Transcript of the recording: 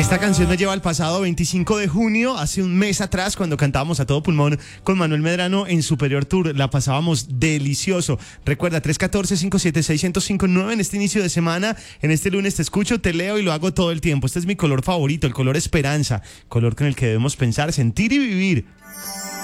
Esta canción nos lleva al pasado 25 de junio, hace un mes atrás, cuando cantábamos a todo pulmón con Manuel Medrano en Superior Tour. La pasábamos delicioso. Recuerda, 314-576-1059 en este inicio de semana. En este lunes te escucho, te leo y lo hago todo el tiempo. Este es mi color favorito, el color esperanza. Color con el que debemos pensar, sentir y vivir.